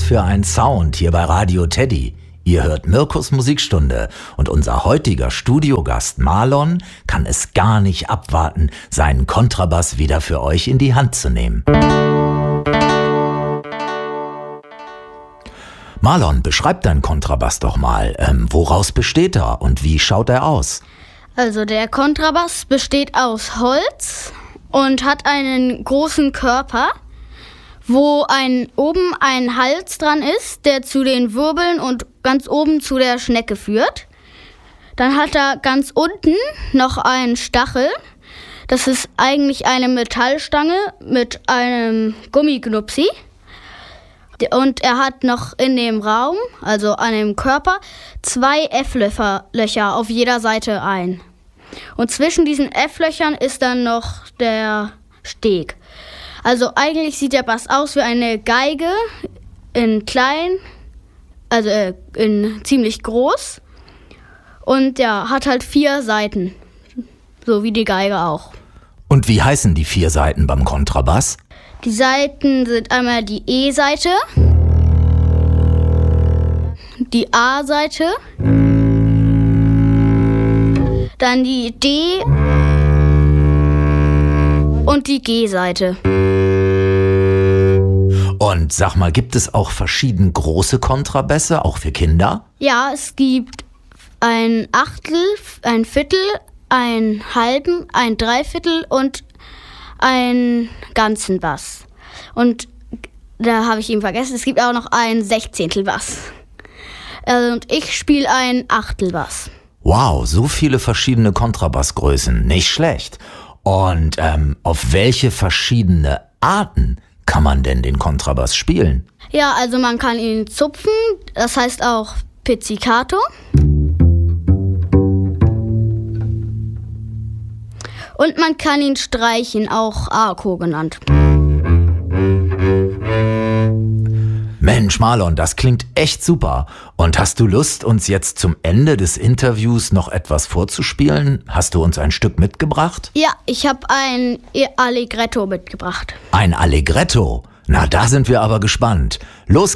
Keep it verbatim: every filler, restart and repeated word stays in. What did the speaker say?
für ein Sound hier bei Radio Teddy? Ihr hört Mirkus Musikstunde und unser heutiger Studiogast Marlon kann es gar nicht abwarten, seinen Kontrabass wieder für euch in die Hand zu nehmen. Marlon, beschreib deinen Kontrabass doch mal. Ähm, woraus besteht er und wie schaut er aus? Also der Kontrabass besteht aus Holz und hat einen großen Körper, wo ein, oben ein Hals dran ist, der zu den Wirbeln und ganz oben zu der Schnecke führt. Dann hat er ganz unten noch einen Stachel. Das ist eigentlich eine Metallstange mit einem Gummiknupsi. Und er hat noch in dem Raum, also an dem Körper, zwei F-Löcher auf jeder Seite ein. Und zwischen diesen F-Löchern ist dann noch der Steg. Also eigentlich sieht der Bass aus wie eine Geige in klein, also in ziemlich groß. Und ja, hat halt vier Seiten, so wie die Geige auch. Und wie heißen die vier Seiten beim Kontrabass? Die Seiten sind einmal die E-Seite, die A-Seite, dann die D- und die G-Seite. Und sag mal, gibt es auch verschieden große Kontrabässe, auch für Kinder? Ja, es gibt ein Achtel, ein Viertel, einen halben, ein Dreiviertel und einen ganzen Bass. Und da habe ich ihn vergessen, es gibt auch noch einen Sechzehntel Bass. Und ich spiele einen Achtelbass. Wow, so viele verschiedene Kontrabassgrößen, nicht schlecht. Und ähm, auf welche verschiedene Arten kann man denn den Kontrabass spielen? Ja, also man kann ihn zupfen, das heißt auch Pizzicato. Und man kann ihn streichen, auch Arco genannt. Mensch, Marlon, das klingt echt super. Und hast du Lust, uns jetzt zum Ende des Interviews noch etwas vorzuspielen? Hast du uns ein Stück mitgebracht? Ja, ich habe ein Allegretto mitgebracht. Ein Allegretto? Na, da sind wir aber gespannt. Los